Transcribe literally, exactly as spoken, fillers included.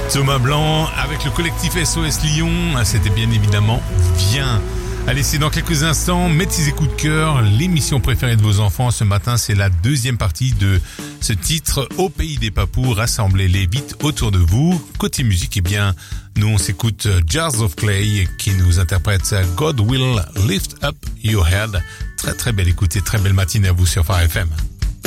Thomas Blanc avec le collectif S O S Lyon, c'était bien évidemment Viens. Allez, c'est dans quelques instants, Métis et coups de cœur, l'émission préférée de vos enfants. Ce matin, c'est la deuxième partie de ce titre Au pays des papous, rassemblez-les vite autour de vous. Côté musique, eh bien, nous on s'écoute Jars of Clay qui nous interprète God Will Lift Up Your Head. Très très belle écoute et très belle matinée à vous sur Phare F M.